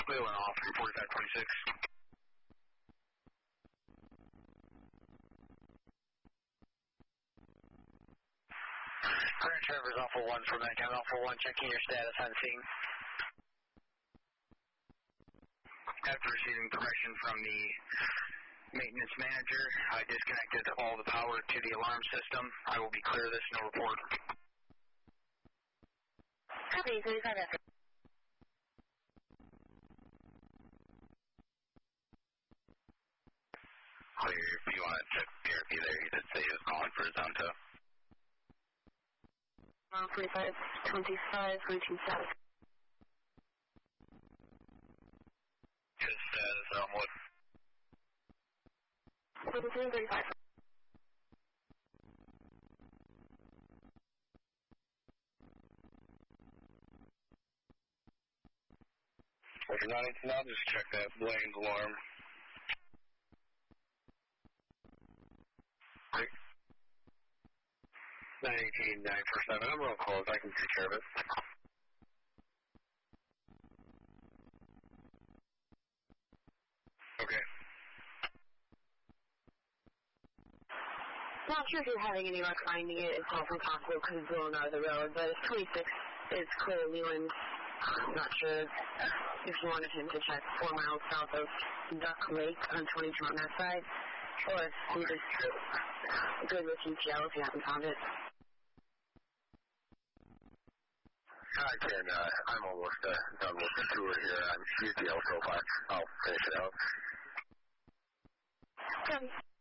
Leland off from 4526. Grand Traverse Alpha 1 for Mankind. Alpha 1, checking your status on scene. After receiving direction from the maintenance manager, I disconnected all the power to the alarm system. I will be clear of this, no report. Copy, 35 after. Clear, if you want to check PRP there, he did say he was calling for his own tow. 4525, routine status. His status, Elmwood. 1735. If you're not into now, just check that Blaine's alarm. 918-947, I'm real close, I can take care of it. Okay. Not sure if you're having any luck finding it. It's often possible because it's blown out of the road, but it's 26 is clear Leland. I'm not sure if you wanted him to check 4 miles south of Duck Lake on 22 on that side, or if you're just good with UTL if you haven't found it. I can, I'm almost done with the tour here on UTL so far. I'll finish it out. Copy.